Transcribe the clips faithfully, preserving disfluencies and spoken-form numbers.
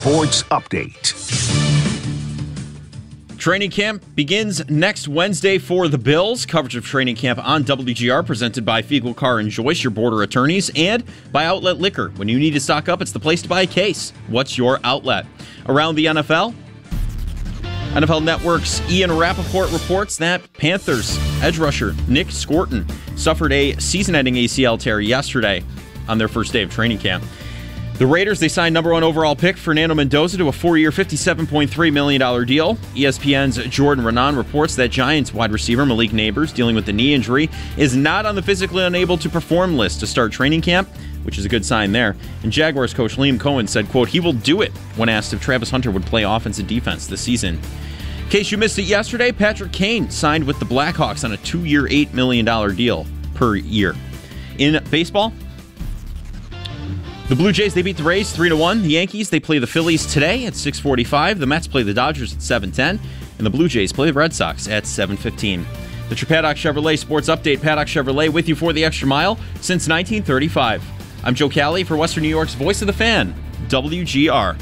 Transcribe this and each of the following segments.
Sports Update. Training camp begins next Wednesday for the Bills. Coverage of training camp on W G R presented by Fiegel Carr and Joyce, your border attorneys, and by Outlet Liquor. When you need to stock up, it's the place to buy a case. What's your outlet? Around the N F L? N F L Network's Ian Rappaport reports that Panthers edge rusher Nick Scorton suffered a season-ending A C L tear yesterday on their first day of training camp. The Raiders, they signed number one overall pick Fernando Mendoza to a four-year, fifty-seven point three million dollars deal. E S P N's Jordan Renan reports that Giants wide receiver Malik Nabers, dealing with the knee injury, is not on the physically unable to perform list to start training camp, which is a good sign there. And Jaguars coach Liam Cohen said, quote, he will do it when asked if Travis Hunter would play offense and defense this season. In case you missed it yesterday, Patrick Kane signed with the Blackhawks on a two-year, eight million dollars deal per year. In baseball, the Blue Jays, they beat the Rays three to one. The Yankees, they play the Phillies today at six forty-five. The Mets play the Dodgers at seven ten. And the Blue Jays play the Red Sox at seven fifteen. The Paddock Chevrolet Sports Update. Paddock Chevrolet with you for the extra mile since nineteen thirty-five. I'm Joe Cali for Western New York's Voice of the Fan, W G R.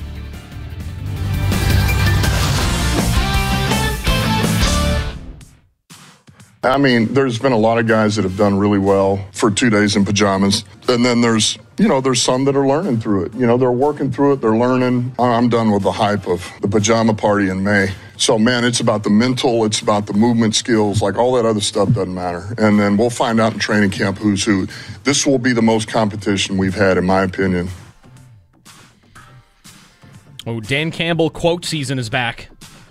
I mean, there's been a lot of guys that have done really well for two days in pajamas. And then there's, you know, there's some that are learning through it. You know, they're working through it. They're learning. I'm done with the hype of the pajama party in May. So, man, it's about the mental. It's about the movement skills. Like, all that other stuff doesn't matter. And then we'll find out in training camp who's who. This will be the most competition we've had, in my opinion. Oh, Dan Campbell quote season is back.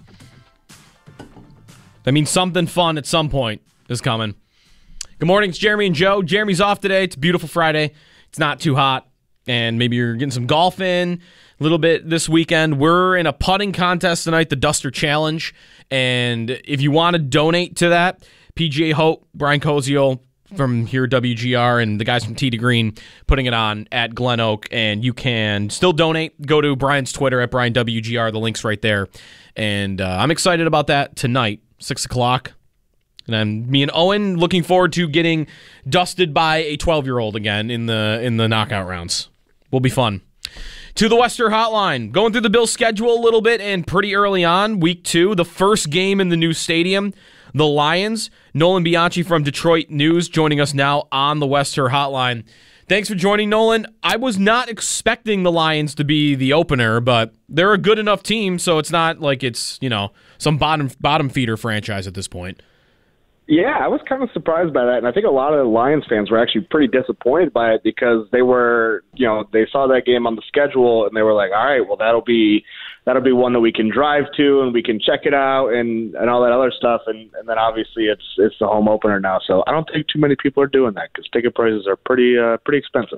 That means something fun at some point is coming. Good morning, it's Jeremy and Joe. Jeremy's off today. It's a beautiful Friday. It's not too hot, and maybe you're getting some golf in a little bit this weekend. We're in a putting contest tonight, the Duster Challenge, and if you want to donate to that, P G A Hope, Brian Koziol from here at W G R, and the guys from Tee to Green putting it on at Glen Oak, and you can still donate. Go to Brian's Twitter at Brian W G R. The link's right there, and uh, I'm excited about that tonight. Six o'clock. And I'm me and Owen looking forward to getting dusted by a twelve-year-old again in the in the knockout rounds. Will be fun. To the Western Hotline. Going through the Bills' schedule a little bit, and pretty early on, week two, the first game in the new stadium, the Lions. Nolan Bianchi from Detroit News joining us now on the Western Hotline. Thanks for joining, Nolan. I was not expecting the Lions to be the opener, but they're a good enough team, so it's not like it's, you know, some bottom bottom feeder franchise at this point. Yeah, I was kind of surprised by that, and I think a lot of Lions fans were actually pretty disappointed by it because they were, you know, they saw that game on the schedule and they were like, all right, well, that'll be that'll be one that we can drive to and we can check it out and, and all that other stuff, and, and then obviously it's it's the home opener now, so I don't think too many people are doing that because ticket prices are pretty uh, pretty expensive.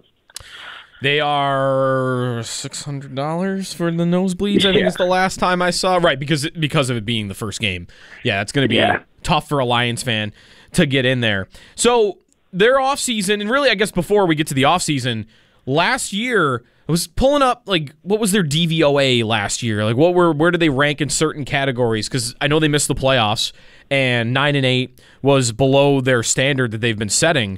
They are six hundred dollars for the nosebleeds, I think yeah. is the last time I saw. Right, because because of it being the first game. Yeah, it's going to be yeah. tough for a Lions fan to get in there. So their offseason, and really I guess before we get to the offseason, last year I was pulling up, like, what was their D V O A last year? Like, what were where did they rank in certain categories? Because I know they missed the playoffs, and nine and eight was below their standard that they've been setting.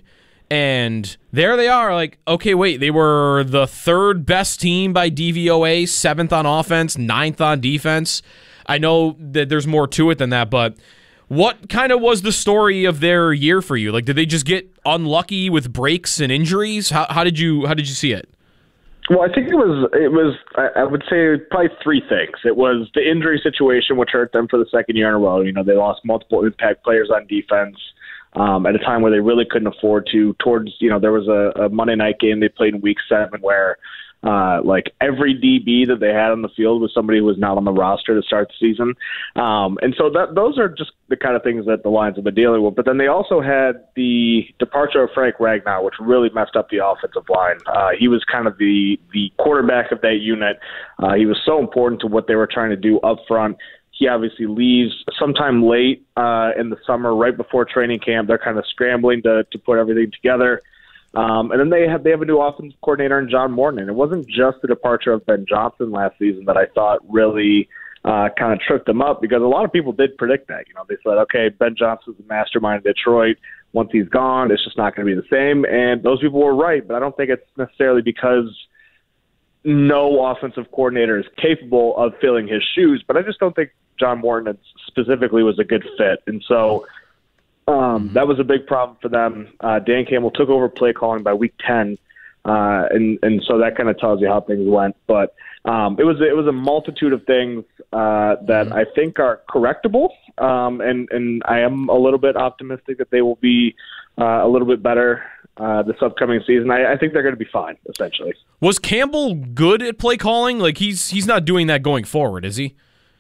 And there they are, like, okay, wait, they were the third best team by D V O A, seventh on offense, ninth on defense. I know that there's more to it than that, but what kind of was the story of their year for you? Like, did they just get unlucky with breaks and injuries? How, how did you how did you see it? Well, I think it was it was I would say probably three things. It was the injury situation, which hurt them for the second year in a row. You know, they lost multiple impact players on defense. Um, at a time where they really couldn't afford to. Towards, you know, there was a, a Monday night game they played in week seven where, uh, like, every D B that they had on the field was somebody who was not on the roster to start the season. Um, and so that those are just the kind of things that the Lions have been dealing with. But then they also had the departure of Frank Ragnow, which really messed up the offensive line. Uh, he was kind of the, the quarterback of that unit. Uh, he was so important to what they were trying to do up front. He obviously leaves sometime late uh, in the summer, right before training camp. They're kind of scrambling to, to put everything together. Um, and then they have they have a new offensive coordinator in John Morton. And it wasn't just the departure of Ben Johnson last season that I thought really uh, kind of tripped them up, because a lot of people did predict that. You know, they said, okay, Ben Johnson's the mastermind of Detroit. Once he's gone, it's just not going to be the same. And those people were right, but I don't think it's necessarily because no offensive coordinator is capable of filling his shoes, but I just don't think John Morton specifically was a good fit. And so um, mm-hmm. that was a big problem for them. Uh, Dan Campbell took over play calling by week ten, uh, and, and so that kind of tells you how things went. But um, it was it was a multitude of things uh, that mm-hmm. I think are correctable, um, and, and I am a little bit optimistic that they will be uh, a little bit better Uh, this upcoming season. I, I think they're going to be fine, essentially. Was Campbell good at play calling? Like, he's he's not doing that going forward, is he?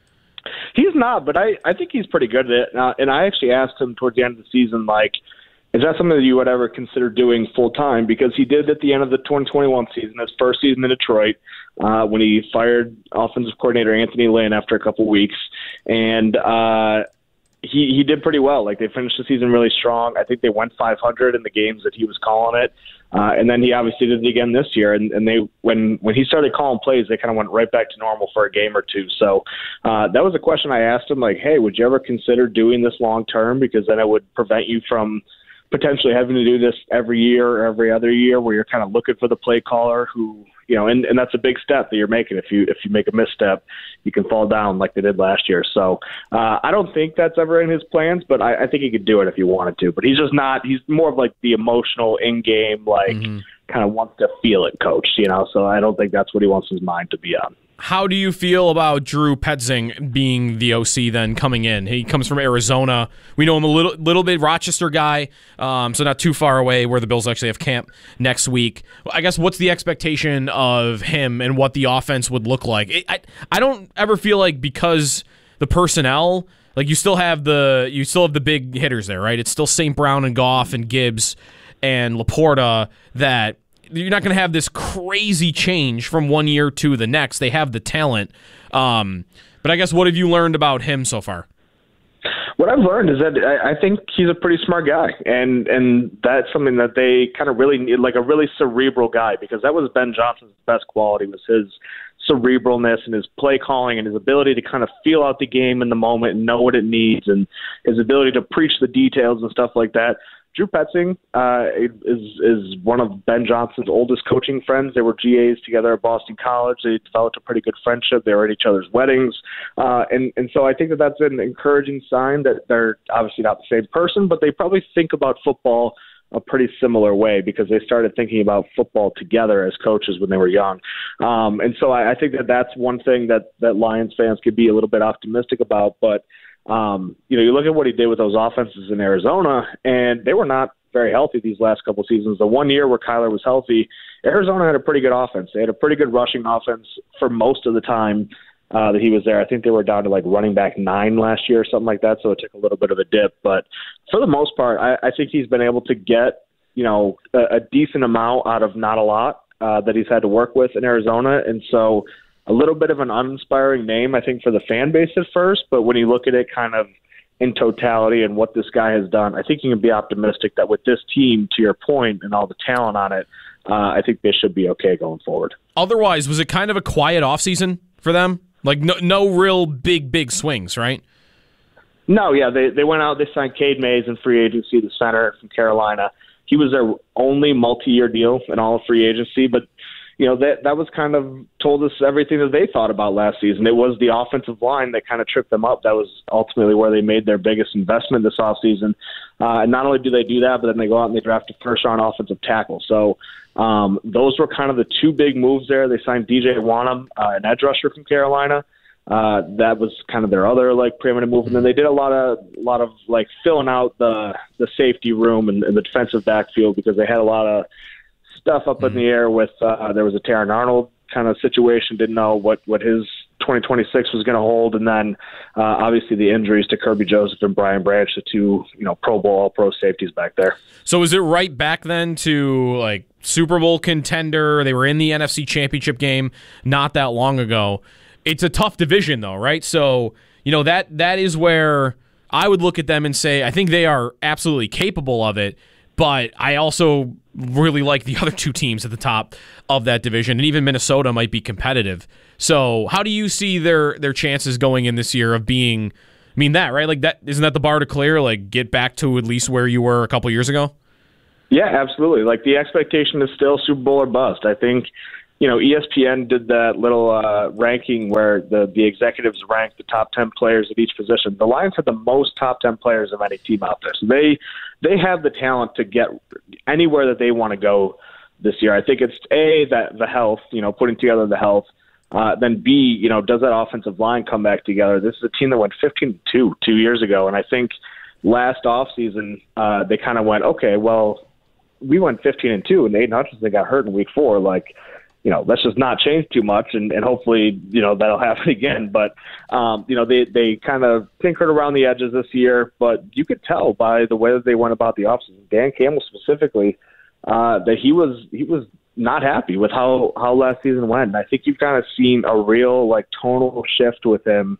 He's not, but I, I think he's pretty good at it. Uh, and I actually asked him towards the end of the season, like, is that something that you would ever consider doing full-time? Because he did at the end of the twenty twenty-one season, his first season in Detroit, uh, when he fired offensive coordinator Anthony Lynn after a couple weeks. And uh He he did pretty well. Like, they finished the season really strong. I think they went five hundred in the games that he was calling it, uh, and then he obviously did it again this year. And, and they when when he started calling plays, they kind of went right back to normal for a game or two. So uh, that was a question I asked him, like, hey, would you ever consider doing this long term? Because then it would prevent you from potentially having to do this every year or every other year, where you're kind of looking for the play caller who, you know, and, and that's a big step that you're making. If you if you make a misstep, you can fall down like they did last year. So uh, I don't think that's ever in his plans, but I, I think he could do it if he wanted to. But he's just not. He's more of like the emotional in-game, like mm-hmm. kind of wants to feel it coach, you know. So I don't think that's what he wants his mind to be on. How do you feel about Drew Petzing being the O C then coming in? He comes from Arizona. We know him a little little bit, Rochester guy, um, so not too far away where the Bills actually have camp next week. I guess what's the expectation of him and what the offense would look like? It, I I don't ever feel like because the personnel, like you still have the you still have the big hitters there, right? It's still Saint Brown and Goff and Gibbs and Laporta that you're not going to have this crazy change from one year to the next. They have the talent. Um, but I guess what have you learned about him so far? What I've learned is that I, I think he's a pretty smart guy, and and that's something that they kind of really need, like a really cerebral guy, because that was Ben Johnson's best quality, was his cerebralness and his play calling and his ability to kind of feel out the game in the moment and know what it needs, and his ability to preach the details and stuff like that. Drew Petzing uh, is is one of Ben Johnson's oldest coaching friends. They were G As together at Boston College. They developed a pretty good friendship. They were at each other's weddings. Uh, and, and so I think that that's an encouraging sign that they're obviously not the same person, but they probably think about football a pretty similar way, because they started thinking about football together as coaches when they were young. Um, and so I, I think that that's one thing that, that Lions fans could be a little bit optimistic about. But Um, you know, you look at what he did with those offenses in Arizona, and they were not very healthy these last couple of seasons. The one year where Kyler was healthy, Arizona had a pretty good offense. They had a pretty good rushing offense for most of the time uh, that he was there. I think they were down to like running back nine last year or something like that, so it took a little bit of a dip. But for the most part, I, I think he's been able to get, you know, a, a decent amount out of not a lot uh, that he's had to work with in Arizona. And so a little bit of an uninspiring name, I think, for the fan base at first, but when you look at it kind of in totality and what this guy has done, I think you can be optimistic that with this team, to your point, and all the talent on it, uh, I think they should be okay going forward. Otherwise, was it kind of a quiet offseason for them? Like, no, no real big, big swings, right? No, yeah, they they went out, they signed Cade Mays in free agency, the center from Carolina. He was their only multi-year deal in all of free agency, but you know, that that was kind of told us everything that they thought about last season. It was the offensive line that kind of tripped them up. That was ultimately where they made their biggest investment this offseason. Uh, and not only do they do that, but then they go out and they draft a first-round offensive tackle. So um, those were kind of the two big moves there. They signed D J Wanham, uh, an edge rusher from Carolina. Uh, that was kind of their other like preeminent move. And then they did a lot of a lot of like filling out the the safety room and, and the defensive backfield, because they had a lot of stuff up mm-hmm. in the air with uh, there was a Taron Arnold kind of situation, didn't know what, what his twenty twenty-six was going to hold, and then uh, obviously the injuries to Kirby Joseph and Brian Branch, the two you know Pro Bowl All-Pro safeties back there. So is it right back then to like Super Bowl contender? They were in the N F C Championship game not that long ago. It's a tough division though, right? So you know that that is where I would look at them and say I think they are absolutely capable of it. But I also really like the other two teams at the top of that division, and even Minnesota might be competitive. So how do you see their their chances going in this year of being, I mean that, right? Like that, isn't that the bar to clear? Like get back to at least where you were a couple years ago? Yeah, absolutely. Like the expectation is still Super Bowl or bust. I think you know, E S P N did that little uh, ranking where the, the executives ranked the top ten players at each position. The Lions have the most top ten players of any team out there. So they they have the talent to get anywhere that they want to go this year. I think it's, A, that the health, you know, putting together the health. Uh, then B, you know, does that offensive line come back together? This is a team that went fifteen and two two years ago. And I think last offseason, uh, they kind of went, okay, well, we went fifteen and two, and Aiden Hutchinson got hurt in week four. Like, you know, let's just not change too much, and, and hopefully, you know, that'll happen again. But, um, you know, they, they kind of tinkered around the edges this year, but you could tell by the way that they went about the offseason, Dan Campbell specifically, uh, that he was he was not happy with how, how last season went. And I think you've kind of seen a real, like, tonal shift with him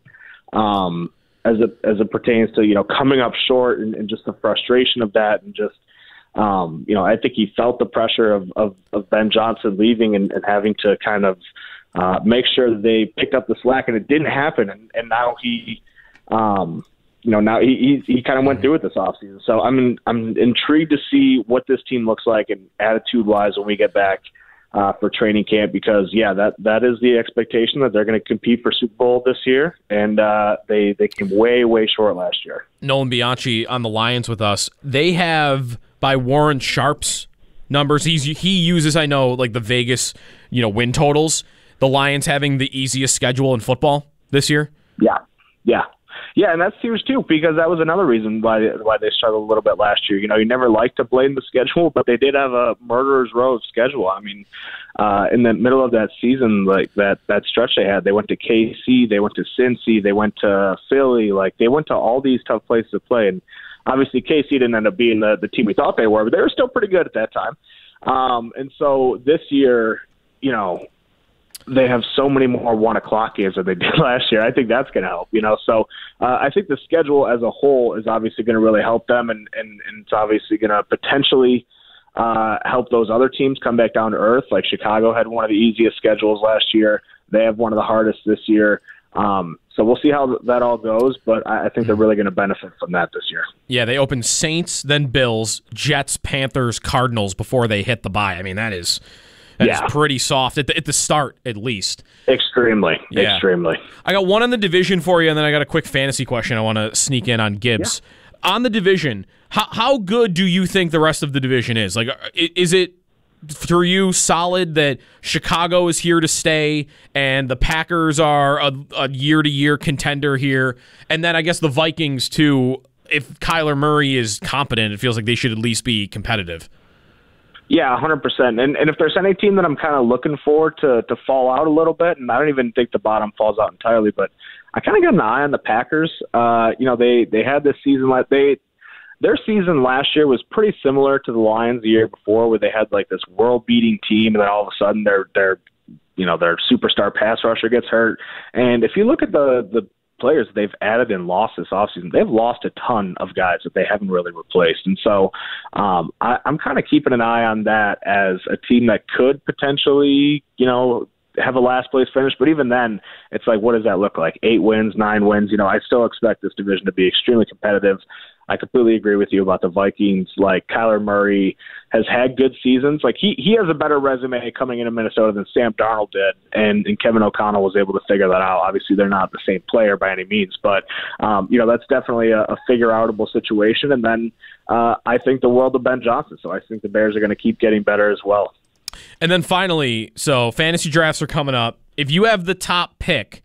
um, as it, as it pertains to, you know, coming up short and, and just the frustration of that and just, Um, you know, I think he felt the pressure of, of, of Ben Johnson leaving and, and having to kind of uh, make sure that they picked up the slack, and it didn't happen. And, and now he, um, you know, now he he, he kind of went through it this offseason. So I'm I'm intrigued to see what this team looks like and attitude-wise when we get back uh, for training camp, because yeah, that that is the expectation that they're going to compete for Super Bowl this year, and uh, they they came way way short last year. Nolan Bianchi on the Lions with us. They have, by Warren Sharp's numbers, he's he uses, I know, like the Vegas, you know, win totals, the Lions having the easiest schedule in football this year. Yeah, yeah. Yeah, and that's huge too, because that was another reason why why they struggled a little bit last year. You know, you never like to blame the schedule, but they did have a murderer's row of schedule. I mean, uh, in the middle of that season, like that that stretch they had, they went to K C, they went to Cincy, they went to Philly. Like, they went to all these tough places to play. And obviously, K C didn't end up being the, the team we thought they were, but they were still pretty good at that time. Um, and so this year, you know, they have so many more one o'clock games than they did last year. I think that's going to help, you know. So uh, I think the schedule as a whole is obviously going to really help them, and, and, and it's obviously going to potentially uh, help those other teams come back down to earth. Like Chicago had one of the easiest schedules last year. They have one of the hardest this year. Um, so we'll see how that all goes, but I think they're really going to benefit from that this year. Yeah, they open Saints, then Bills, Jets, Panthers, Cardinals before they hit the bye. I mean, that is that yeah. is pretty soft at the, at the start, at least. Extremely, yeah. extremely. I got one on the division for you, and then I got a quick fantasy question I want to sneak in on Gibbs. Yeah. On the division, how how good do you think the rest of the division is? Like, is it for you solid that Chicago is here to stay and the Packers are a, a year-to-year contender here? And then I guess the Vikings, too, if Kyler Murray is competent, it feels like they should at least be competitive. Yeah, one hundred percent. And and if there's any team that I'm kind of looking for to, to fall out a little bit, and I don't even think the bottom falls out entirely, but I kind of got an eye on the Packers. Uh, you know, they, they had this season like they – Their season last year was pretty similar to the Lions the year before, where they had like this world-beating team, and then all of a sudden their their you know their superstar pass rusher gets hurt. And if you look at the the players they've added and lost this offseason, they've lost a ton of guys that they haven't really replaced. And so um, I, I'm kind of keeping an eye on that as a team that could potentially, you know, have a last place finish. But even then, it's like, what does that look like? Eight wins, nine wins. You know, I still expect this division to be extremely competitive. I completely agree with you about the Vikings. Like, Kyler Murray has had good seasons. Like, he, he has a better resume coming into Minnesota than Sam Darnold did, and, and Kevin O'Connell was able to figure that out. Obviously, they're not the same player by any means, but, um, you know, that's definitely a, a figure-outable situation. And then uh, I think the world of Ben Johnson, so I think the Bears are going to keep getting better as well. And then finally, so fantasy drafts are coming up. If you have the top pick,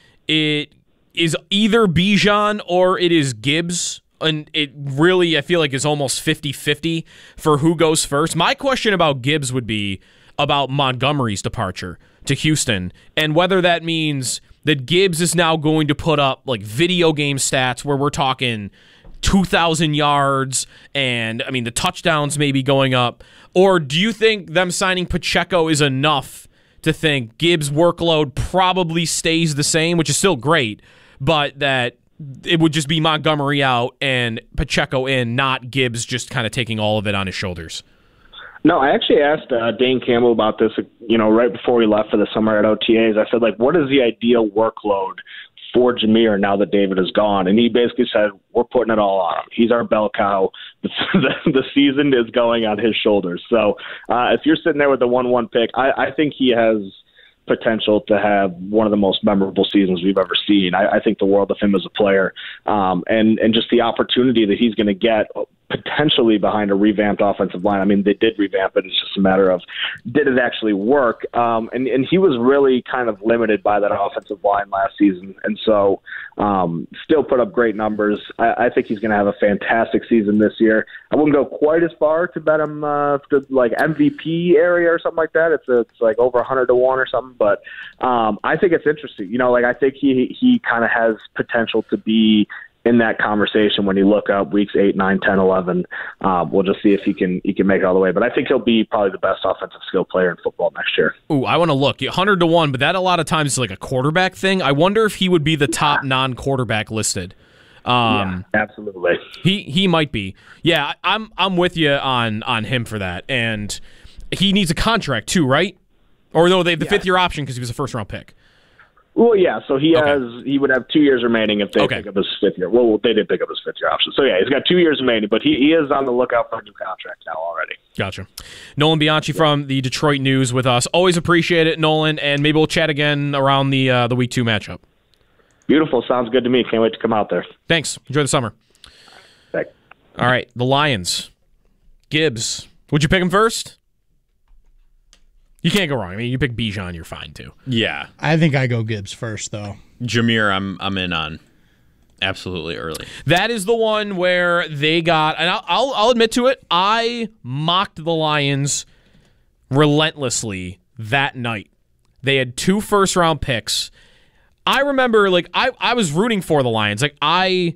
it is either Bijan or it is Gibbs. And it really, I feel like, is almost fifty-fifty for who goes first. My question about Gibbs would be about Montgomery's departure to Houston, and whether that means that Gibbs is now going to put up like video game stats where we're talking two thousand yards and, I mean, the touchdowns may be going up. Or do you think them signing Pacheco is enough to think Gibbs' workload probably stays the same, which is still great, but that it would just be Montgomery out and Pacheco in, not Gibbs just kind of taking all of it on his shoulders? No, I actually asked uh, Dane Campbell about this, you know, right before we left for the summer at O T As. I said, like, what is the ideal workload for Jahmyr now that David is gone. And he basically said, we're putting it all on him. He's our bell cow. The, the, the season is going on his shoulders. So uh, if you're sitting there with the one one pick, I, I think he has potential to have one of the most memorable seasons we've ever seen. I, I think the world of him as a player, um, and, and just the opportunity that he's going to get potentially behind a revamped offensive line. I mean, they did revamp it. It's just a matter of, did it actually work? Um, and, and he was really kind of limited by that offensive line last season. And so um, still put up great numbers. I, I think he's going to have a fantastic season this year. I wouldn't go quite as far to bet him uh, to like M V P area or something like that. It's, a, it's like over one hundred to one or something. But um, I think it's interesting. You know, like I think he, he kind of has potential to be in that conversation when you look up weeks eight, nine, ten, eleven. Um, we'll just see if he can he can make it all the way. But I think he'll be probably the best offensive skill player in football next year. Ooh, I want to look. one hundred to one, but that a lot of times is like a quarterback thing. I wonder if he would be the top non-quarterback listed. Um, yeah, absolutely. He he might be. Yeah, I'm I'm with you on on him for that. And he needs a contract too, right? Or no, they have the yeah. fifth year option because he was a first round pick. Well, yeah, so he okay. has he would have two years remaining if they okay. pick up his fifth year. Well, they did pick up his fifth year option. So, yeah, he's got two years remaining, but he, he is on the lookout for a new contract now already. Gotcha. Nolan Bianchi yeah. from the Detroit News with us. Always appreciate it, Nolan, and maybe we'll chat again around the uh, the week two matchup. Beautiful. Sounds good to me. Can't wait to come out there. Thanks. Enjoy the summer. Thanks. All right, the Lions. Gibbs. Would you pick him first? You can't go wrong. I mean, you pick Bijan, you're fine too. Yeah. I think I go Gibbs first, though. Jahmyr, I'm I'm in on absolutely early. That is the one where they got, and I'll, I'll, I'll admit to it, I mocked the Lions relentlessly that night. They had two first-round picks. I remember, like, I, I was rooting for the Lions. Like, I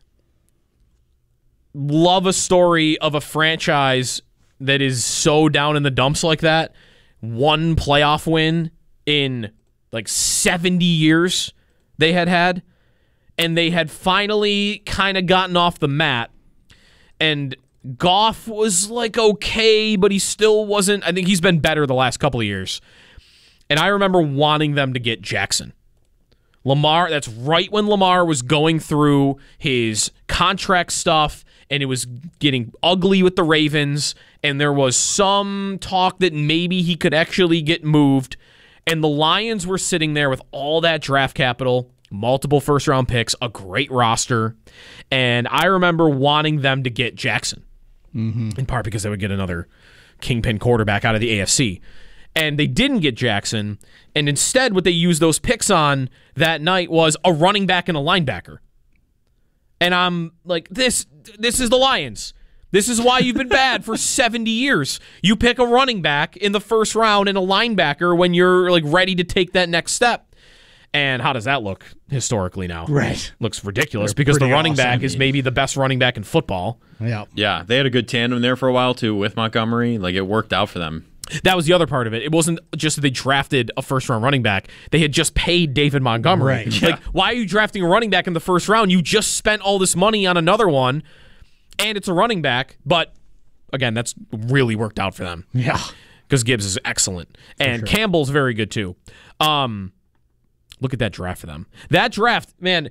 love a story of a franchise that is so down in the dumps like that. One playoff win in like seventy years they had had, and they had finally kind of gotten off the mat, and Goff was like okay, but he still wasn't. I think he's been better the last couple of years, and I remember wanting them to get Jackson. Lamar, that's right when Lamar was going through his contract stuff, and it was getting ugly with the Ravens, and there was some talk that maybe he could actually get moved, and the Lions were sitting there with all that draft capital, multiple first-round picks, a great roster, and I remember wanting them to get Jackson, mm-hmm. in part because they would get another kingpin quarterback out of the A F C. And they didn't get Jackson, and instead what they used those picks on that night was a running back and a linebacker. And I'm like, this this is the Lions. This is why you've been bad for seventy years. You pick a running back in the first round and a linebacker when you're like ready to take that next step. And how does that look historically now? Right. Looks ridiculous They're because the running awesome. back is maybe the best running back in football. Yeah. Yeah, they had a good tandem there for a while too with Montgomery. Like it worked out for them. That was the other part of it. It wasn't just that they drafted a first-round running back. They had just paid David Montgomery. Right. Like, yeah. Why are you drafting a running back in the first round? You just spent all this money on another one, and it's a running back. But, again, that's really worked out for them. Yeah. Because Gibbs is excellent. And sure. Campbell's very good, too. Um, look at that draft for them. That draft, man,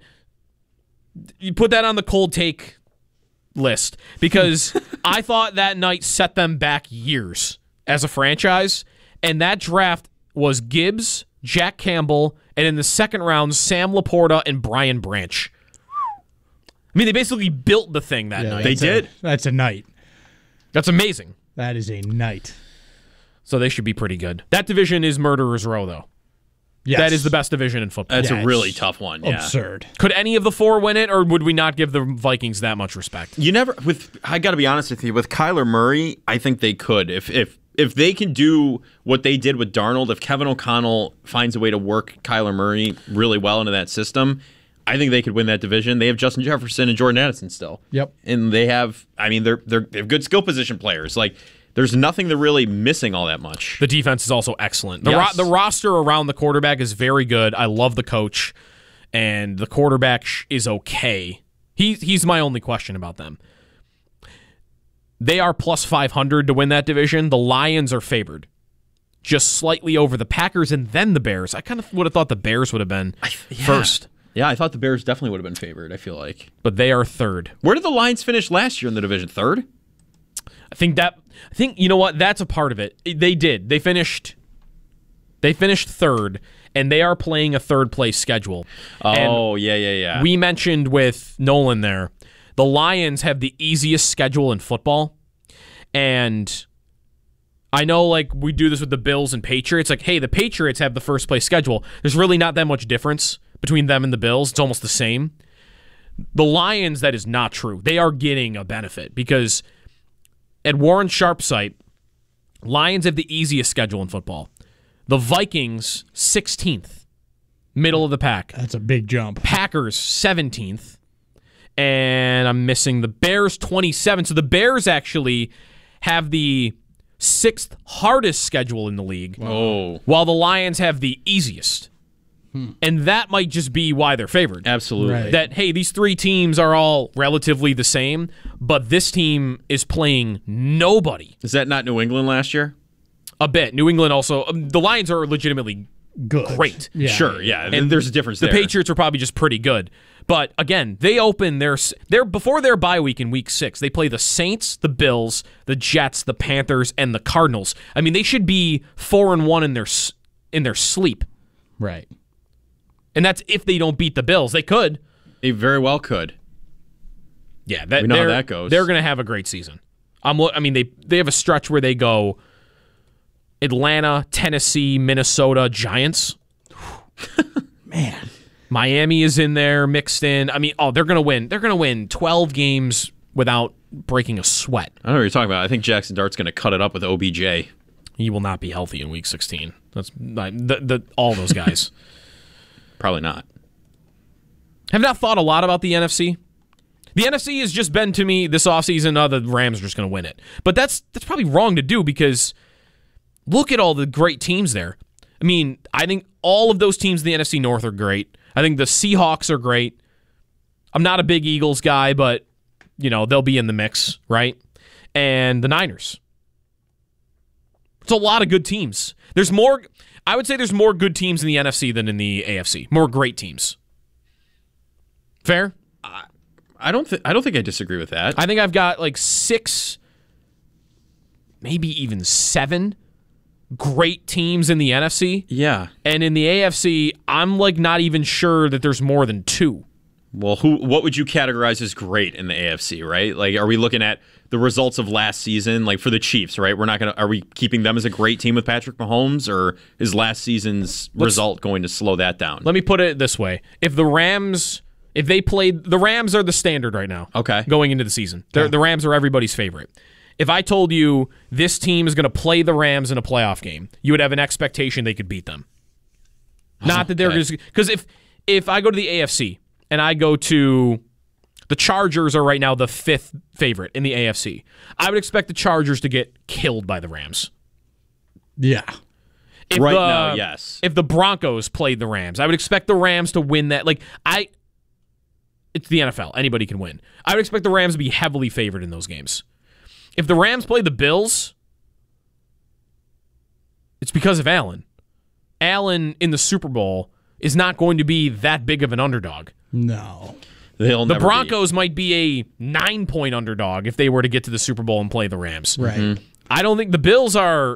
you put that on the cold take list. Because I thought that night set them back years as a franchise, and that draft was Gibbs, Jack Campbell, and in the second round, Sam Laporta and Brian Branch. I mean, they basically built the thing that yeah, night. They did. A, that's a night. That's amazing. That is a night. So they should be pretty good. That division is Murderer's Row, though. Yes. That is the best division in football. That's yeah, a really tough one. Yeah. Absurd. Could any of the four win it, or would we not give the Vikings that much respect? You never. With I got to be honest with you. With Kyler Murray, I think they could. If if if they can do what they did with Darnold, if Kevin O'Connell finds a way to work Kyler Murray really well into that system, I think they could win that division. They have Justin Jefferson and Jordan Addison still. Yep. And they have. I mean, they're they're they have good skill position players. Like. There's nothing they're really missing all that much. The defense is also excellent. The, yes. ro- the roster around the quarterback is very good. I love the coach, and the quarterback sh- is okay. He, he's my only question about them. They are plus five hundred to win that division. The Lions are favored, just slightly over the Packers and then the Bears. I kind of would have thought the Bears would have been I, yeah. first. Yeah, I thought the Bears definitely would have been favored, I feel like. but they are third. Where did the Lions finish last year in the division? Third? I think that I think you know what? That's a part of it. They did. They finished they finished third, and they are playing a third place schedule. Oh, And yeah, yeah, yeah. we mentioned with Nolan there, the Lions have the easiest schedule in football. And I know, like, we do this with the Bills and Patriots. Like, hey, the Patriots have the first place schedule. There's really not that much difference between them and the Bills. It's almost the same. The Lions, that is not true. They are getting a benefit because at Warren Sharp's site, Lions have the easiest schedule in football. The Vikings, sixteenth, middle of the pack. That's a big jump. Packers, seventeenth. And I'm missing the Bears, twenty-seventh. So the Bears actually have the sixth hardest schedule in the league, oh, while the Lions have the easiest. And that might just be why they're favored. absolutely. Right. That, hey, these three teams are all relatively the same, but this team is playing nobody Is that not New England last year? a bit. New England also, um, the Lions are legitimately Good. great. Yeah. Sure, yeah. And there's a difference The there. Patriots are probably just pretty good. But again, they open their their before their bye week in week six. They play the Saints, the Bills, the Jets, the Panthers, and the Cardinals. I mean, they should be four and one in their s- in their sleep, Right. and that's if they don't beat the Bills. They could. They very well could. Yeah, that, We know how they're- that goes. They're going to have a great season. I'm. lo- I mean, they they have a stretch where they go Atlanta, Tennessee, Minnesota, Giants. Man. Miami is in there mixed in. I mean, oh, they're going to win. They're going to win twelve games without breaking a sweat. I don't know what you're talking about. I think Jackson Dart's going to cut it up with O B J. He will not be healthy in week sixteen. That's like, the, the all those guys. Probably not. Have not thought a lot about the N F C. The N F C has just been to me this offseason, oh, the Rams are just going to win it. But that's that's probably wrong to do because look at all the great teams there. I mean, I think all of those teams in the N F C North are great. I think the Seahawks are great. I'm not a big Eagles guy, but, you know, they'll be in the mix, right? And the Niners. It's a lot of good teams. There's more, I would say there's more good teams in the N F C than in the A F C. More great teams. Fair? I don't think I don't think I disagree with that. I think I've got like six, maybe even seven great teams in the N F C. yeah. And in the A F C, I'm like not even sure that there's more than two. Well, who? What would you categorize as great in the A F C? Right? Like, are we looking at the results of last season? Like for the Chiefs, right? We're not gonna. Are we keeping them as a great team with Patrick Mahomes, or is last season's result going to slow that down? Let me put it this way: if the Rams, if they played, the Rams are the standard right now. Okay. Going into the season, They're, the Rams are everybody's favorite. If I told you this team is going to play the Rams in a playoff game, you would have an expectation they could beat them. Not that they're Okay. just because if if I go to the A F C and I go to the Chargers are right now the fifth favorite in the A F C, I would expect the Chargers to get killed by the Rams. Yeah. If Right the, now, yes. If the Broncos played the Rams, I would expect the Rams to win that. Like I, it's the N F L. Anybody can win. I would expect the Rams to be heavily favored in those games. If the Rams play the Bills, it's because of Allen. Allen in the Super Bowl is not going to be that big of an underdog. No. They'll The never Broncos might be a nine-point underdog if they were to get to the Super Bowl and play the Rams. Right. I don't think the Bills are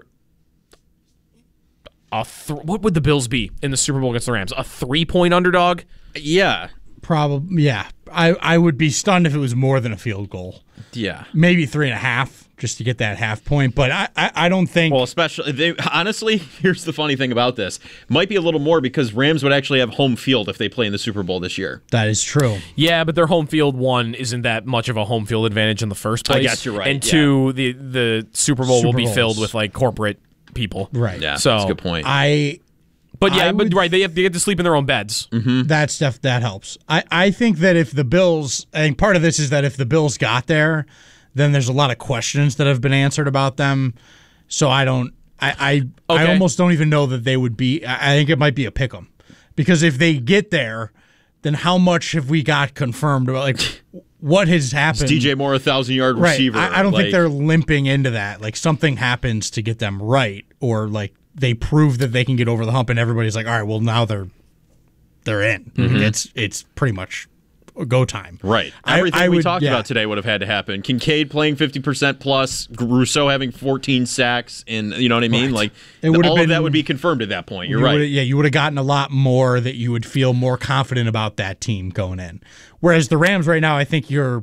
a th- what would the Bills be in the Super Bowl against the Rams? A three-point underdog? Be. Yeah. Probably. Yeah. I, I would be stunned if it was more than a field goal. Yeah. Maybe three and a half just to get that half point. But I, I, I don't think. Well, especially they, honestly, here's the funny thing about this: might be a little more because Rams would actually have home field if they play in the Super Bowl this year. that is true. Yeah, but their home field one isn't that much of a home field advantage in the first place. I guess you're right, And yeah. two, the the Super Bowl will Super be Bowls. filled with like corporate people. Right. Yeah, So, that's a good point. I. But yeah, I but would- right, they have they get to sleep in their own beds. That stuff that helps. I, I think that if the Bills, I think part of this is that if the Bills got there, then there's a lot of questions that have been answered about them. So I don't, I, I, I Okay. almost don't even know that they would be. I I think it might be a pick 'em because if they get there, then how much have we got confirmed about like what has happened? D J Moore, a thousand yard right? receiver. I, I don't like, think they're limping into that. Like something happens to get them right, or like they prove that they can get over the hump, and everybody's like, all right, well now they're they're in. Mm-hmm. It's it's pretty much go time. Right. I, Everything I we would, talked yeah. about today would have had to happen. Kincaid playing fifty percent plus, Rousseau having fourteen sacks, and you know what I mean? Right. Like It all would've of been- that would be confirmed at that point. You're You right. would've- Yeah, you would have gotten a lot more that you would feel more confident about that team going in. Whereas the Rams right now, I think you're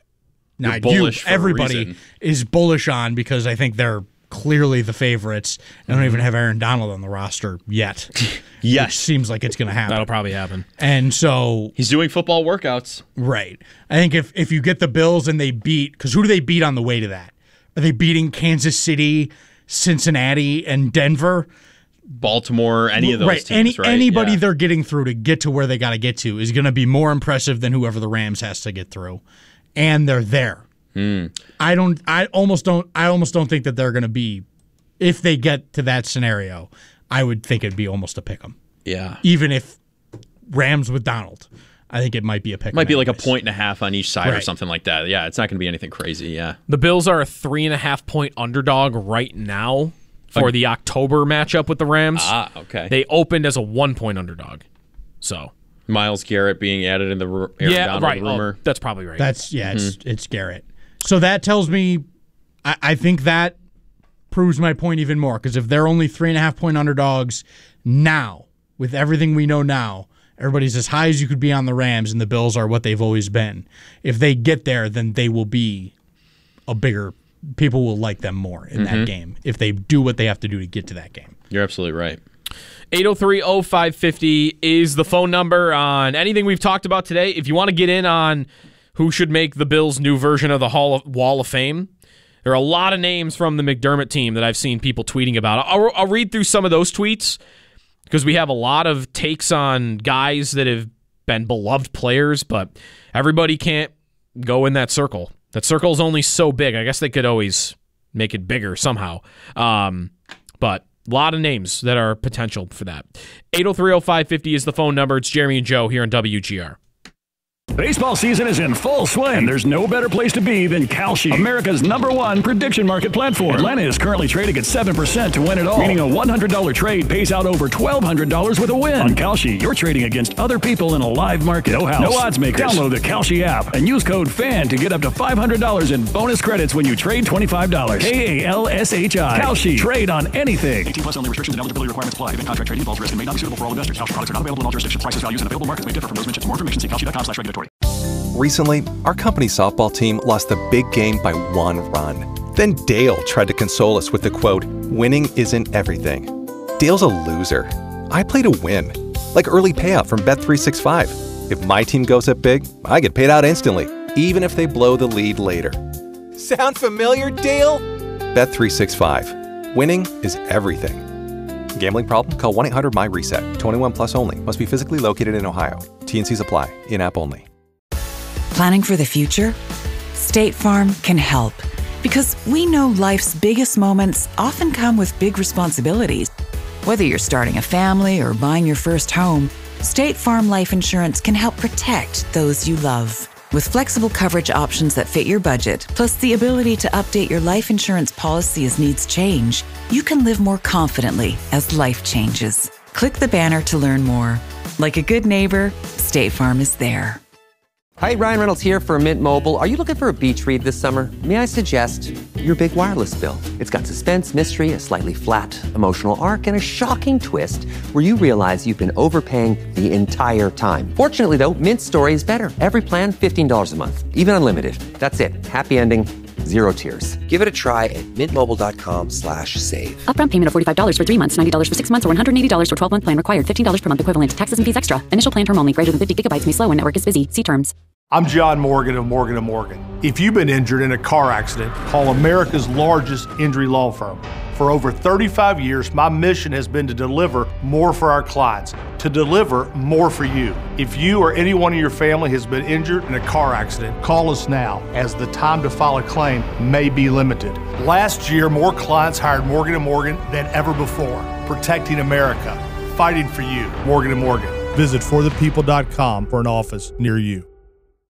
not bullish you, for a everybody reason. is bullish on because I think they're clearly the favorites. They don't Mm-hmm. even have Aaron Donald on the roster yet. Yes. Which seems like it's going to happen. That'll probably happen. And so, He's doing football workouts. right. I think if, if you get the Bills and they beat, because who do they beat on the way to that? Are they beating Kansas City, Cincinnati, and Denver? Baltimore, any of those right. teams, Any, right? Anybody Yeah. they're getting through to get to where they got to get to is going to be more impressive than whoever the Rams has to get through. And they're there. Hmm. I don't I almost don't I almost don't think that they're going to be, if they get to that scenario, I would think it'd be almost a pick 'em. Yeah. Even if Rams with Donald, I think it might be a pick 'em. Might be like a anyways. point and a half on each side or Right. something like that. Yeah, it's not going to be anything crazy. Yeah. The Bills are a three and a half point underdog right now for the October matchup with the Rams. Ah, okay. They opened as a one point underdog. So Myles Garrett being added in the ru- Aaron yeah, Donald right. rumor. Oh, that's probably right. That's yeah, it's Mm-hmm. it's Garrett. So that tells me, I, I think that proves my point even more because if they're only three and a half point underdogs now, with everything we know now, everybody's as high as you could be on the Rams, and the Bills are what they've always been. If they get there, then they will be a bigger. People will like them more in Mm-hmm. that game if they do what they have to do to get to that game. You're absolutely right. eight oh three oh five fifty is the phone number on anything we've talked about today. If you want to get in on who should make the Bills' new version of the Hall of, Wall of Fame, there are a lot of names from the McDermott team that I've seen people tweeting about. I'll, I'll read through some of those tweets because we have a lot of takes on guys that have been beloved players, but everybody can't go in that circle. That circle is only so big. I guess they could always make it bigger somehow. Um, but a lot of names that are potential for that. eight oh three oh five fifty is the phone number. It's Jeremy and Joe here on W G R. Baseball season is in full swing, and there's no better place to be than Kalshi, America's number one prediction market platform. Atlanta is currently trading at seven percent to win it all, meaning a one hundred dollars trade pays out over twelve hundred dollars with a win. On Kalshi, you're trading against other people in a live market. No house, no odds makers. Download the Kalshi app and use code FAN to get up to five hundred dollars in bonus credits when you trade twenty-five dollars. K A L S H I. Kalshi. Trade on anything. eighteen plus only. Restrictions and eligibility requirements apply. Event contract trading involves risk and may not be suitable for all investors. Kalshi products are not available in all jurisdictions. Prices, values, and available markets may differ from those mentioned. For more information, see kalshi dot com slash regulatory. Recently, our company softball team lost the big game by one run. Then Dale tried to console us with the quote, "Winning isn't everything." Dale's a loser. I play to win. Like early payout from Bet three sixty-five. If my team goes up big, I get paid out instantly, even if they blow the lead later. Sound familiar, Dale? Bet three sixty-five. Winning is everything. Gambling problem? Call one eight hundred M Y reset. twenty-one plus only. Must be physically located in Ohio. T and Cs apply. In-app only. Planning for the future? State Farm can help because we know life's biggest moments often come with big responsibilities. Whether you're starting a family or buying your first home, State Farm Life Insurance can help protect those you love. With flexible coverage options that fit your budget, plus the ability to update your life insurance policy as needs change, you can live more confidently as life changes. Click the banner to learn more. Like a good neighbor, State Farm is there. Hi, Ryan Reynolds here for Mint Mobile. Are you looking for a beach read this summer? May I suggest your big wireless bill? It's got suspense, mystery, a slightly flat emotional arc, and a shocking twist where you realize you've been overpaying the entire time. Fortunately, though, Mint's story is better. Every plan, fifteen dollars a month, even unlimited. That's it. Happy ending, zero tears. Give it a try at mintmobile.com slash save. Upfront payment of forty-five dollars for three months, ninety dollars for six months, or one hundred eighty dollars for twelve-month plan required. fifteen dollars per month equivalent. Taxes and fees extra. Initial plan term only. Greater than fifty gigabytes may slow when network is busy. See terms. I'm John Morgan of Morgan and Morgan. If you've been injured in a car accident, call America's largest injury law firm. For over thirty-five years, my mission has been to deliver more for our clients, to deliver more for you. If you or anyone in your family has been injured in a car accident, call us now, as the time to file a claim may be limited. Last year, more clients hired Morgan and Morgan than ever before, protecting America, fighting for you. Morgan and Morgan. Visit for the people dot com for an office near you.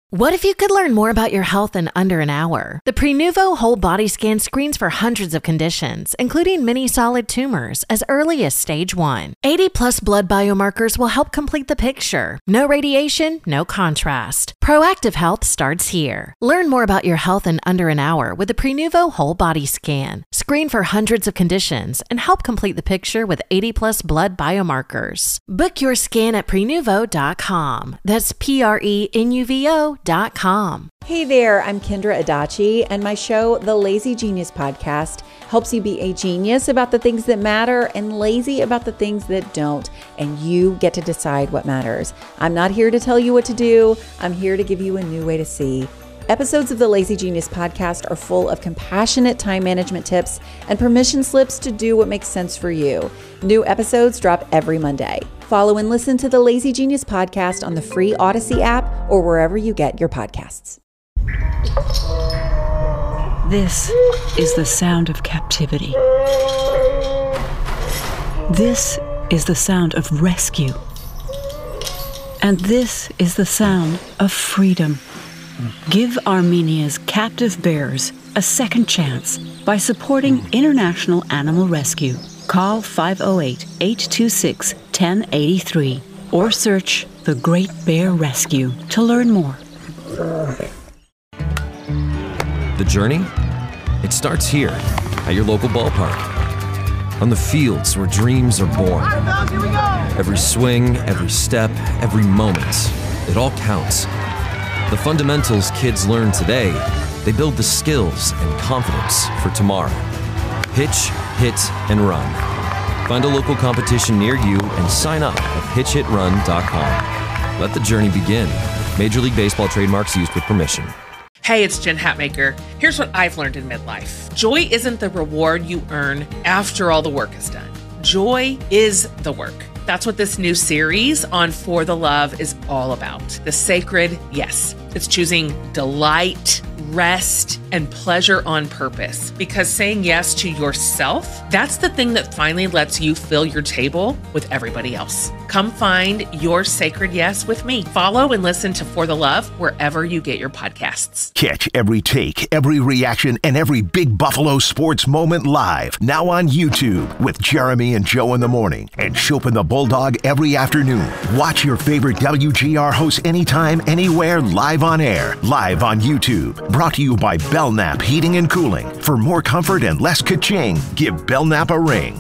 What if you could learn more about your health in under an hour? The Prenuvo Whole Body Scan screens for hundreds of conditions, including many solid tumors, as early as stage one. eighty plus blood biomarkers will help complete the picture. No radiation, no contrast. Proactive health starts here. Learn more about your health in under an hour with the Prenuvo Whole Body Scan. Screen for hundreds of conditions and help complete the picture with eighty plus blood biomarkers. Book your scan at prenuvo dot com. That's P R E N U V O dot com. Hey there, I'm Kendra Adachi, and my show, The Lazy Genius Podcast, helps you be a genius about the things that matter and lazy about the things that don't, and you get to decide what matters. I'm not here to tell you what to do. I'm here to give you a new way to see. Episodes of the Lazy Genius Podcast are full of compassionate time management tips and permission slips to do what makes sense for you. New episodes drop every Monday. Follow and listen to the Lazy Genius Podcast on the free Odyssey app or wherever you get your podcasts. This is the sound of captivity. This is the sound of rescue. And this is the sound of freedom. Give Armenia's captive bears a second chance by supporting International Animal Rescue. Call five oh eight, eight two six, one oh eight three or search The Great Bear Rescue to learn more. The journey? It starts here at your local ballpark. On the fields where dreams are born. Every swing, every step, every moment, it all counts. The fundamentals kids learn today, they build the skills and confidence for tomorrow. Pitch, hit, and run. Find a local competition near you and sign up at pitch hit run dot com. Let the journey begin. Major League Baseball trademarks used with permission. Hey, it's Jen Hatmaker. Here's what I've learned in midlife. Joy isn't the reward you earn after all the work is done. Joy is the work. That's what this new series on For the Love is all about. The sacred yes. It's choosing delight, rest, and pleasure on purpose. Because saying yes to yourself, that's the thing that finally lets you fill your table with everybody else. Come find your sacred yes with me. Follow and listen to For the Love wherever you get your podcasts. Catch every take, every reaction, and every big Buffalo sports moment live. Now on YouTube with Jeremy and Joe in the morning and Chopin the Bulldog every afternoon. Watch your favorite W G R hosts anytime, anywhere, live on air. Live on YouTube. Brought to you by Belknap Heating and Cooling. For more comfort and less ka-ching, give Belknap a ring.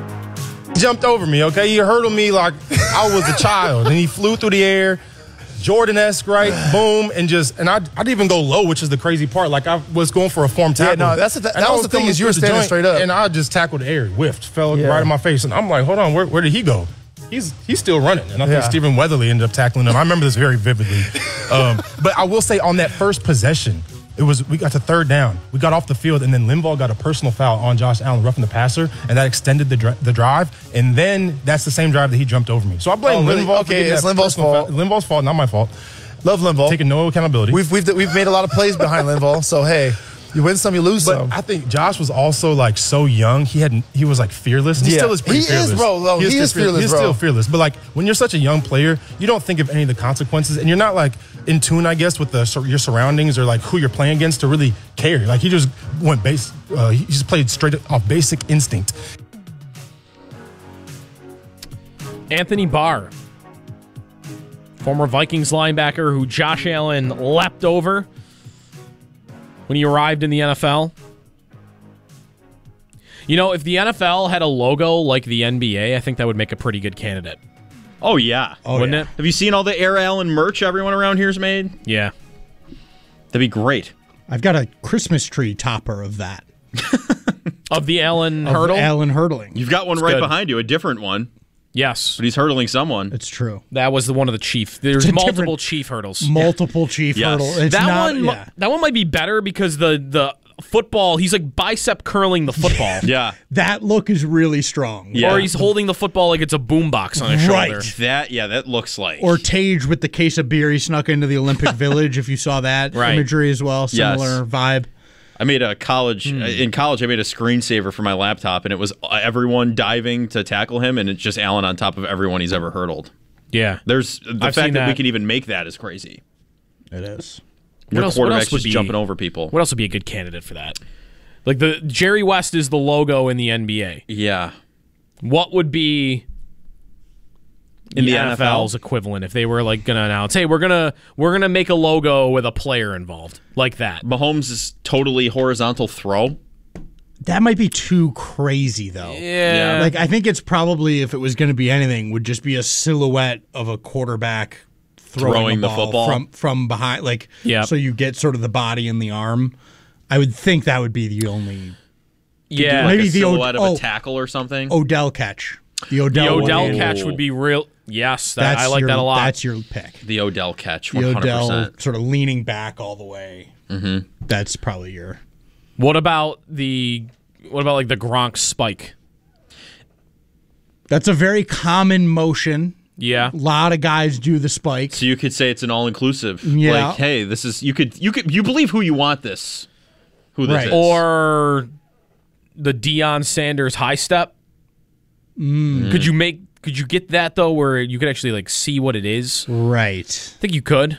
He jumped over me, okay? He hurdled me like I was a child, and he flew through the air, Jordan-esque, right? Boom, and just, and I, I didn't even go low, which is the crazy part. Like I was going for a form tackle. Yeah, no, that's the, that, that was, was the thing is you were standing joint, straight up, and I just tackled the air, whiffed, fell yeah. right in my face, and I'm like, hold on, where, where did he go? He's he's still running, and I think yeah. Stephen Weatherly ended up tackling him. I remember this very vividly. Um, but I will say on that first possession, it was we got to third down. We got off the field, and then Linval got a personal foul on Josh Allen, roughing the passer, and that extended the dri- the drive. And then that's the same drive that he jumped over me. So I blame oh, really? Linval. Okay, for it's Linval's fault. Foul. Linval's fault, not my fault. Love Linval. Taking no accountability. We've we've we've made a lot of plays behind Linval. So hey. You win some, you lose but some. I think Josh was also like so young. He had he was like fearless. He yeah. still is pretty he fearless. Is, bro. No, he, he is fearless, He's bro. still fearless. But like when you're such a young player, you don't think of any of the consequences, and you're not like in tune, I guess, with the your surroundings or like who you're playing against to really care. Like he just went base. Uh, he just played straight off basic instinct. Anthony Barr, former Vikings linebacker who Josh Allen leapt over when he arrived in the N F L. You know, if the N F L had a logo like the N B A, I think that would make a pretty good candidate. Oh, yeah. Oh, Wouldn't yeah. it? Have you seen all the Air Allen merch everyone around here's made? Yeah. That'd be great. I've got a Christmas tree topper of that. Of the Allen of hurdle? Allen hurdling. You've got one It's right good. behind you, a different one. Yes. But he's hurdling someone. It's true. That was the one of the chief. There's multiple chief hurdles. Multiple chief Yes. hurdle. It's that not, one, yeah. that one might be better because the the football, he's like bicep curling the football. Yeah. That look is really strong. Yeah. Or he's holding the football like it's a boombox on his Right. shoulder. That, yeah, that looks like. Or Tage with the case of beer he snuck into the Olympic Village, if you saw that Right. imagery as well. Similar Yes. vibe. I made a college, Hmm. in college, I made a screensaver for my laptop, and it was everyone diving to tackle him, and it's just Allen on top of everyone he's ever hurdled. Yeah. There's the I've fact seen that, we that. can even make that is crazy. It is. Your What else- what quarterback's else would just be- jumping over people. What else would be a good candidate for that? Like the Jerry West is the logo in the N B A. Yeah. What would be In the, the N F L's N F L? equivalent if they were like going to announce, "Hey, we're gonna we're gonna make a logo with a player involved," like that? Mahomes is totally horizontal throw. That might be too crazy, though. Yeah. Like, I think it's probably, if it was going to be anything, would just be a silhouette of a quarterback throwing, Throwing a the ball football. from from behind. Like, Yep. so you get sort of the body and the arm. I would think that would be the only. Yeah, Like maybe a the silhouette O- of oh, a tackle or something. Odell catch. The the Odell, Odell one. catch would be real. Yes, that, I like your, that a lot. That's your pick. The Odell catch, The one hundred Odell percent. sort of leaning back all the way. Mm-hmm. That's probably your. What about the what about like the Gronk spike? That's a very common motion. Yeah. A lot of guys do the spike. So you could say it's an all-inclusive. Yeah. Like, hey, this is you could you could you believe who you want this, who this Right. is, Or the Deion Sanders high step. Mm. Could you make could you get that though where you could actually like see what it is? Right. I think you could.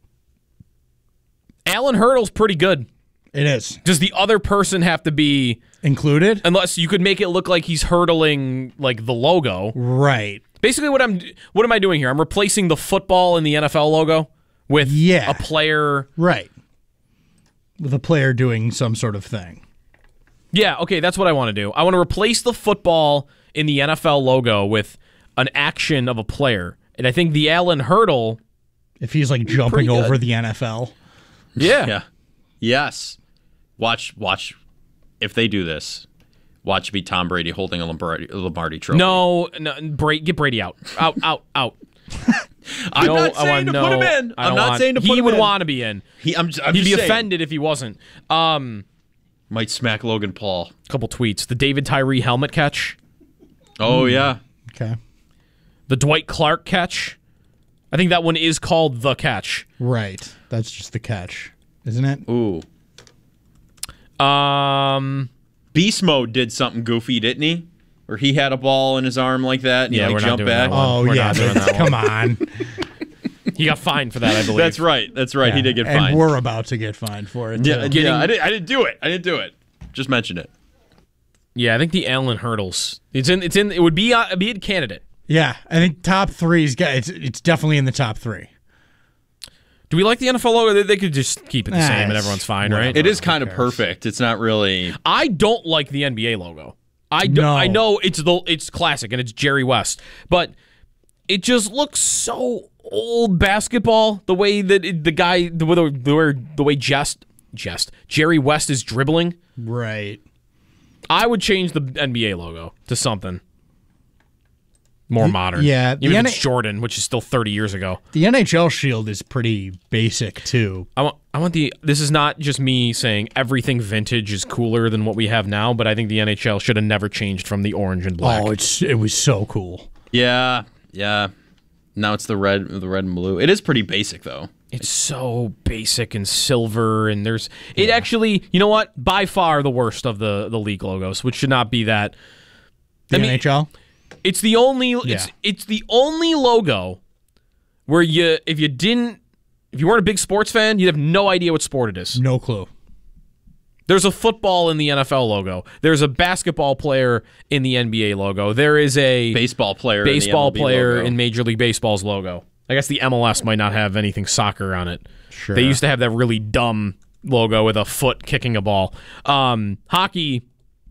Allen Hurdle's pretty good. It is. Does the other person have to be included? Unless you could make it look like he's hurdling like the logo. Right. Basically what I'm what am I doing here? I'm replacing the football in the N F L logo with Yeah. a player. Right. With a player doing some sort of thing. Yeah, okay, that's what I want to do. I want to replace the football in the N F L logo with an action of a player. And I think the Allen Hurdle, if he's like jumping pretty good. over the N F L. Yeah. Yeah. Yes. Watch watch if they do this. Watch be Tom Brady holding a Lombardi, a Lombardi trophy. no, no Bra- get Brady out. Out, out, out. I'm No, not I saying want to no- put him in. I I'm don't not want- saying to put he him would in. want to be in. He, I'm, I'm He'd just be saying. offended if he wasn't. Um, Might smack Logan Paul. couple tweets. The David Tyree helmet catch. Oh yeah. Okay. The Dwight Clark catch. I think that one is called the catch. Right. That's just the catch, isn't it? Ooh. Um, Beast Mode did something goofy, didn't he? Where he had a ball in his arm like that and Yeah, he we're like not jumped doing back. that one. Oh, We're yeah. not doing but- that one. Come on. He got fined for that, I believe. That's right. That's right. He Yeah. did get And fined. we're about to get fined for it. Yeah, too. yeah. I didn't. I didn't do it. I didn't do it. Just mention it. Yeah, I think the Allen Hurdles. It's in. It's in. It would be a, it'd be a candidate. Yeah. I think top three's got it's it's definitely in the top three. Do we like the N F L logo? They, they could just keep it the Nah, same and it's everyone's fine, whatever. right? It is kind of perfect. It's not really. I don't like the N B A logo. I do, No. I know it's the it's classic and it's Jerry West, but it just looks so old basketball. The way that it, the guy, the way the way, the way Jest, Jest, Jerry West is dribbling. Right. I would change the N B A logo to something more modern. yeah, the even if N- it's Jordan, which is still thirty years ago. The N H L shield is pretty basic too. I want, I want the. This is not just me saying everything vintage is cooler than what we have now, but I think the N H L should have never changed from the orange and black. Oh, it's it was so cool. Yeah. Yeah. Now it's the red, the red and blue. It is pretty basic though. It's so basic and silver, and there's it actually. You know what? By far the worst of the the league logos, which should not be that. The I mean, N H L. It's the only. It's Yeah. it's the only logo where you if you didn't if you weren't a big sports fan, you'd have no idea what sport it is. No clue. There's a football in the N F L logo. There's a basketball player in the N B A logo. There is a Baseball player. baseball in the M L B player logo. in Major League Baseball's logo. I guess the M L S might not have anything soccer on it. Sure. They used to have that really dumb logo with a foot kicking a ball. Um, hockey,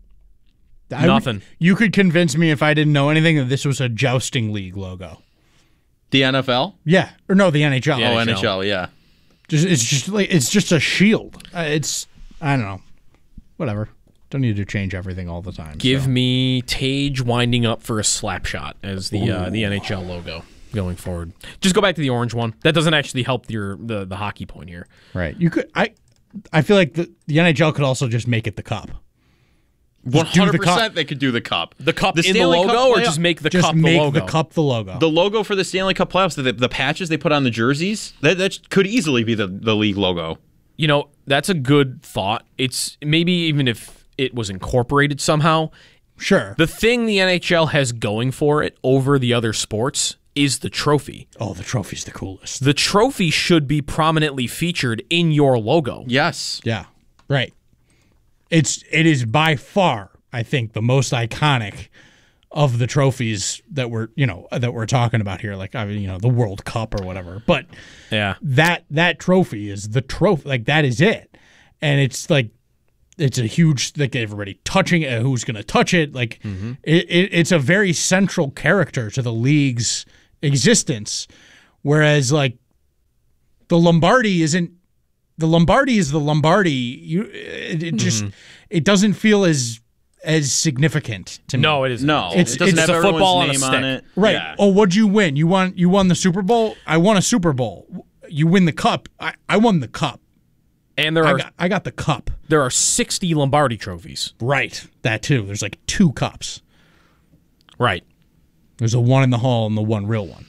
I would- nothing. you could convince me if I didn't know anything that this was a jousting league logo. The N F L. Yeah, or no, the N H L. Oh, N H L. Yeah. Just it's just like it's just a shield. Uh, it's I don't know, whatever. Don't need to change everything all the time. Give so. me Tage winding up for a slap shot as the uh, the N H L logo going forward. Just go back to the orange one. That doesn't actually help your the, the hockey point here. Right. You could. I. I feel like the, the N H L could also just make it the cup. One Just do the hundred cup. percent. They could do the cup. The cup The in Stanley the Cup logo, or playoff- just make the Just cup make the logo. the cup the logo. The logo for the Stanley Cup playoffs, the, the patches they put on the jerseys, that, that could easily be the, the league logo. You know, that's a good thought. It's maybe even if it was incorporated somehow. Sure. The thing the N H L has going for it over the other sports is the trophy. Oh, the trophy's the coolest. The trophy should be prominently featured in your logo. Yes. Yeah. Right. It's it is by far, I think, the most iconic of the trophies that we're, you know, that we're talking about here, like I mean, you know, the World Cup or whatever. But yeah. That that trophy is the trophy, like that is it. And it's like it's a huge, like everybody touching it, who's going to touch it. Like Mm-hmm. it, it, it's a very central character to the league's existence. Whereas like the Lombardi isn't, the Lombardi is the Lombardi. You, it, it just, Mm-hmm. it doesn't feel as, as significant to me. No, it isn't. No, It's, it doesn't it's have a everyone's football on a name stick. on it. Right. Yeah. Oh, what'd you win? You won, you won the Super Bowl? I won a Super Bowl. You win the cup. I, I won the cup. And there I are got, I got the cup. there are sixty Lombardi trophies. Right. That too. There's like two cups. Right. There's a one in the hall and the one real one.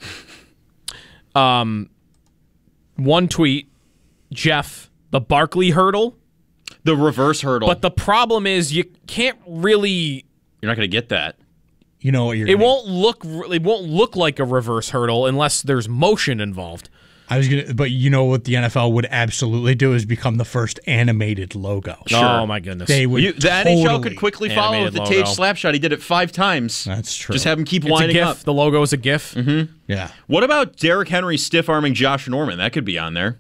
Um, one tweet, Jeff, the Barkley hurdle. The reverse hurdle. But the problem is you can't really. You're not going to get that. You know what you're. It gonna, won't look. It won't look like a reverse hurdle unless there's motion involved. I was gonna, but you know what the N F L would absolutely do is become the first animated logo. Oh my goodness! They would. You, the totally, N H L could quickly follow with Animated the Tage logo. slap shot. He did it five times. That's true. Just have him keep It's a winding GIF. up. The logo is a GIF. Mm-hmm. Yeah. What about Derrick Henry stiff arming Josh Norman? That could be on there.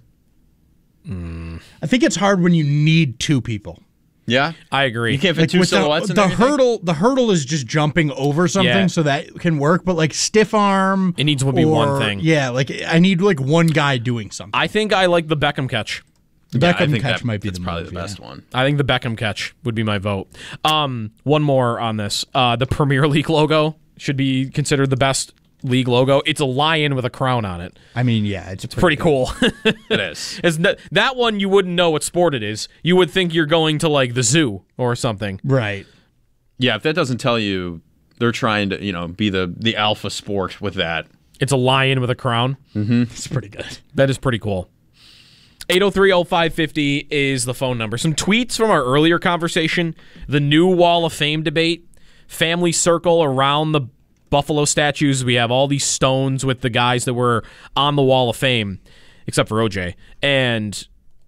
I think it's hard when you need two people. Yeah, I agree. You can't fit Like two with silhouettes the, in the there. you think? hurdle. The hurdle is just jumping over something, Yeah. so that can work. But like stiff arm, It needs to be one or- thing. Yeah, like I need like one guy doing something. I think I like the Beckham catch. The Yeah, I Beckham think catch that- might be that's the probably move, the yeah. best one. I think the Beckham catch would be my vote. Um, one more on this. Uh, the Premier League logo should be considered the best league logo. It's a lion with a crown on it. I mean, yeah, it's, It's pretty cool. It is. It's n- that one you wouldn't know what sport it is. You would think you're going to like the zoo or something. Right. Yeah, if that doesn't tell you, they're trying to, you know, be the the alpha sport with that. It's a lion with a crown. Mm-hmm. It's pretty good. That is pretty cool. eight oh three oh five fifty is the phone number. Some tweets from our earlier conversation. The new Wall of Fame debate. Family circle around the Buffalo statues. We have all these stones with the guys that were on the Wall of Fame, except for O J. And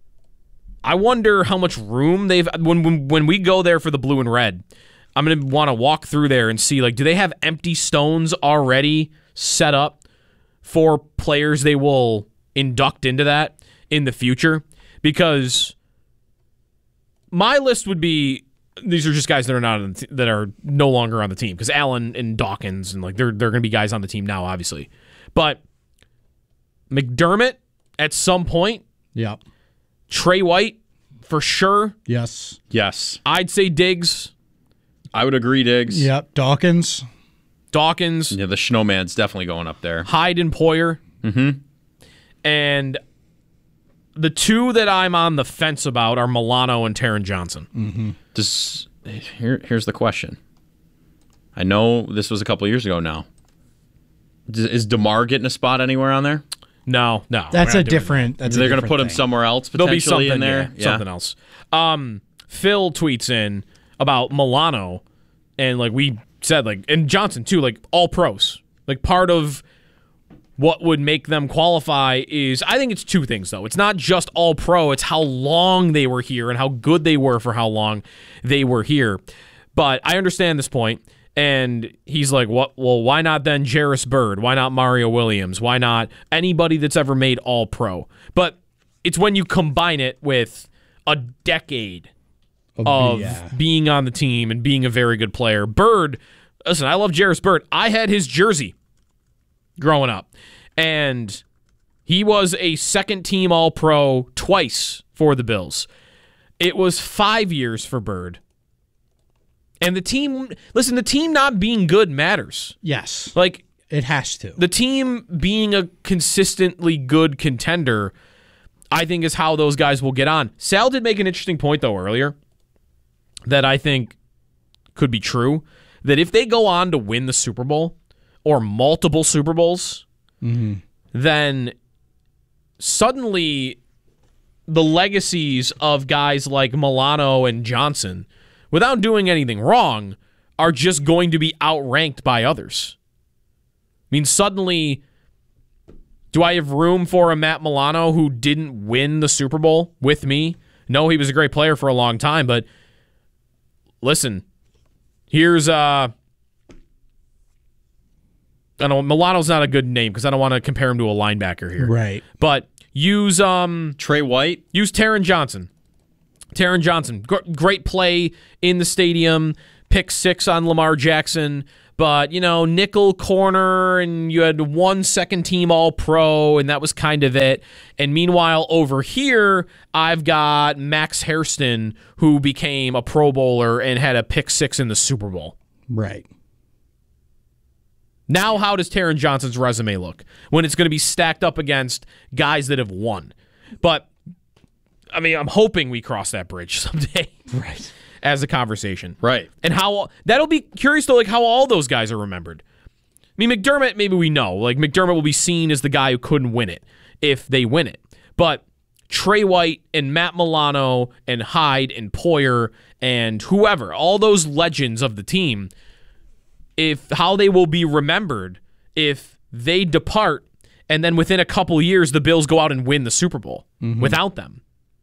I wonder how much room they've when when, when we go there for the blue and red. I'm gonna want to walk through there and see, like, do they have empty stones already set up for players they will induct into that in the future? Because my list would be, these are just guys that are not on the t- that are no longer on the team, because Allen and Dawkins and like they're they're going to be guys on the team now, obviously. But McDermott at some point, Yep. Trey White for sure. Yes. Yes. I'd say Diggs, I would agree, Diggs. Yep. Dawkins. Dawkins, Yeah, the Snowman's definitely going up there. Hyde and Poyer, Mm-hmm. and the two that I'm on the fence about are Milano and Taron Johnson. Mm-hmm. Does here? Here's the question. I know this was a couple years ago now. Does, is DeMar getting a spot anywhere on there? No, no. That's we're a not doing different. That's They're a going to different put him thing. somewhere else There'll be potentially something in there. yeah, something else. Um, Phil tweets in about Milano, and like we said, like, and Johnson too, like all pros. Like part of what would make them qualify is, I think it's two things though. It's not just all pro; it's how long they were here and how good they were for how long they were here. But I understand this point. And he's like, "What? Well, why not then Jarris Bird? Why not Mario Williams? Why not anybody that's ever made all pro?" But it's when you combine it with a decade of yeah. being on the team and being a very good player. Bird, listen, I love Jarris Bird. I had his jersey growing up, and he was a second team all pro twice for the Bills. It was five years for Bird. And the team, listen, the team not being good matters. Yes. Like, it has to. The team being a consistently good contender, I think, is how those guys will get on. Sal did make an interesting point, though, earlier that I think could be true, that if they go on to win the Super Bowl or multiple Super Bowls, Mm-hmm. then suddenly the legacies of guys like Milano and Johnson, without doing anything wrong, are just going to be outranked by others. mean, suddenly, do I have room for a Matt Milano who didn't win the Super Bowl with me? No, he was a great player for a long time, but listen, here's uh, I don't. Milano's not a good name because I don't want to compare him to a linebacker here, Right. But use um Trey White, use Taron Johnson. Taron Johnson, Gr- great play in the stadium, pick six on Lamar Jackson. But, you know, nickel corner, and you had one second team all-pro, and that was kind of it. And meanwhile, over here, I've got Max Hairston, who became a Pro Bowler and had a pick six in the Super Bowl. Right. Now, how does Taron Johnson's resume look when it's going to be stacked up against guys that have won? But, I mean, I'm hoping we cross that bridge someday. Right. As a conversation. Right. And how that'll be curious though, like how all those guys are remembered. I mean, McDermott, maybe we know. Like McDermott will be seen as the guy who couldn't win it if they win it. But Trey White and Matt Milano and Hyde and Poyer and whoever, all those legends of the team, if how they will be remembered if they depart and then within a couple years the Bills go out and win the Super Bowl mm-hmm. without them.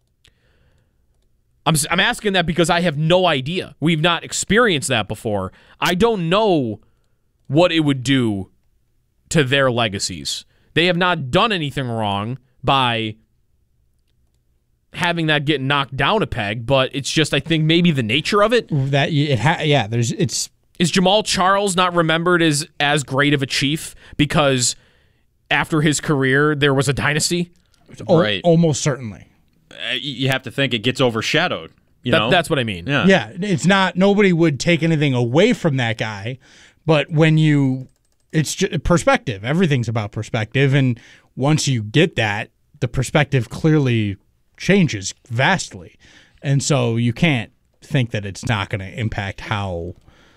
I'm I'm asking that because I have no idea. We've not experienced that before. I don't know what it would do to their legacies. They have not done anything wrong by having that get knocked down a peg, but it's just I think maybe the nature of it. That it ha- yeah, there's it's is Jamal Charles not remembered as as great of a chief because after his career there was a dynasty? O- right. Almost certainly. You have to think it gets overshadowed. You that, know? That's what I mean. Yeah. yeah, it's not, nobody would take anything away from that guy, but when you, it's just perspective. Everything's about perspective, and once you get that, the perspective clearly changes vastly. And so you can't think that it's not going to impact how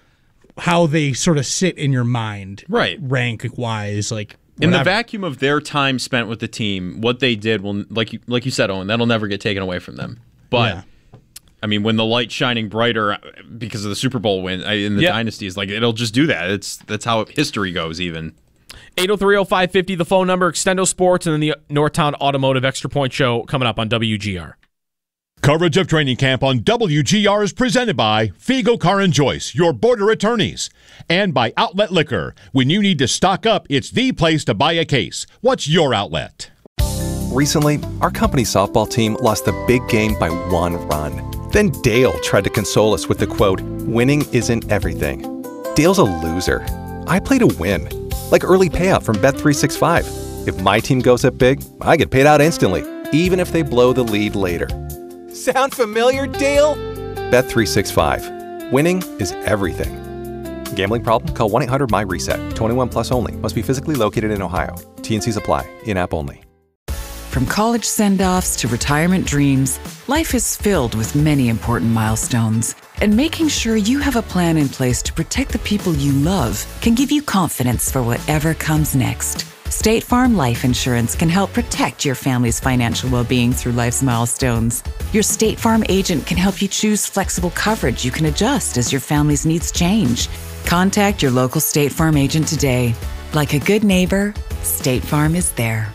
how they sort of sit in your mind, right? Rank-wise, like, in whatever. the vacuum of their time spent with the team, what they did will, like you, like you said, Owen, that'll never get taken away from them. But Yeah. I mean, when the light's shining brighter because of the Super Bowl win in the Yep. dynasties, like it'll just do that. It's that's how history goes. Even eight oh three oh five fifty, the phone number, Extendo Sports, and then the Northtown Automotive Extra Point Show coming up on W G R. Coverage of training camp on W G R is presented by Fiegel Car and Joyce, your border attorneys, and by Outlet Liquor. When you need to stock up, it's the place to buy a case. What's your outlet? Recently, our company softball team lost the big game by one run. Then Dale tried to console us with the quote, "Winning isn't everything." Dale's a loser. I play to win, like early payout from Bet three sixty-five. If my team goes up big, I get paid out instantly, even if they blow the lead later. Sound familiar, Dale? Bet three sixty-five. Winning is everything. Gambling problem? Call one eight hundred my reset. twenty-one plus only. Must be physically located in Ohio. T N Cs apply. In-app only. From college send-offs to retirement dreams, life is filled with many important milestones. And making sure you have a plan in place to protect the people you love can give you confidence for whatever comes next. State Farm Life Insurance can help protect your family's financial well-being through life's milestones. Your State Farm agent can help you choose flexible coverage you can adjust as your family's needs change. Contact your local State Farm agent today. Like a good neighbor, State Farm is there.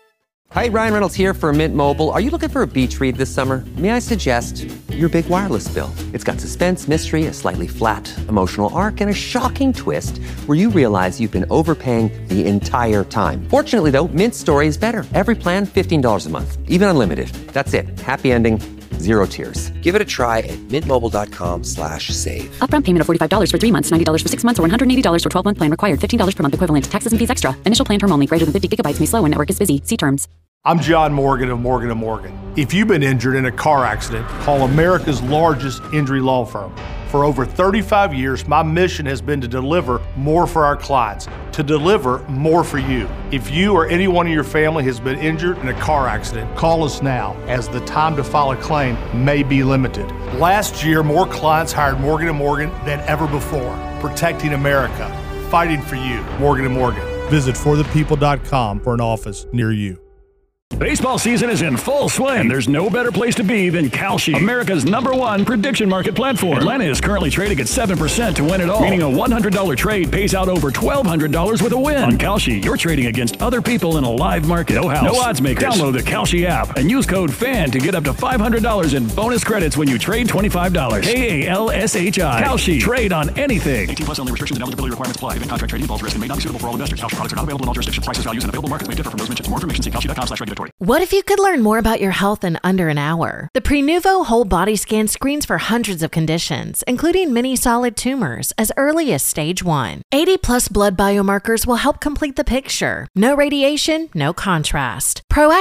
Hi, Ryan Reynolds here for Mint Mobile. Are you looking for a beach read this summer? May I suggest your big wireless bill? It's got suspense, mystery, a slightly flat, emotional arc, and a shocking twist where you realize you've been overpaying the entire time. Fortunately, though, Mint's story is better. Every plan, fifteen dollars a month, even unlimited. That's it. Happy ending, zero tears. Give it a try at mintmobile.com slash save. Upfront payment of forty-five dollars for three months, ninety dollars for six months, or one hundred eighty dollars for twelve-month plan required. fifteen dollars per month equivalent. Taxes and fees extra. Initial plan term only. Greater than fifty gigabytes may slow when network is busy. See terms. I'm John Morgan of Morgan and Morgan. If you've been injured in a car accident, call America's largest injury law firm. For over thirty-five years, my mission has been to deliver more for our clients, to deliver more for you. If you or anyone in your family has been injured in a car accident, call us now, as the time to file a claim may be limited. Last year, more clients hired Morgan and Morgan than ever before, protecting America, fighting for you. Morgan and Morgan. Visit for the people dot com for an office near you. Baseball season is in full swing, and there's no better place to be than Kalshi, America's number one prediction market platform. Atlanta is currently trading at seven percent to win it all, meaning a one hundred dollars trade pays out over twelve hundred dollars with a win. On Kalshi, you're trading against other people in a live market. No house, no odds makers. Download the Kalshi app and use code FAN to get up to five hundred dollars in bonus credits when you trade twenty-five dollars. K A L S H I. Kalshi. Trade on anything. eighteen plus only. Restrictions and eligibility requirements apply. Event contract trading involves risk and may not be suitable for all investors. Kalshi products are not available in all jurisdictions. Prices, values, and available markets may differ from those mentioned. For more information, see kalshi dot com slash regulatory. What if you could learn more about your health in under an hour? The Prenuvo whole body scan screens for hundreds of conditions, including many solid tumors, as early as stage one. eighty plus blood biomarkers will help complete the picture. No radiation, no contrast. Proactive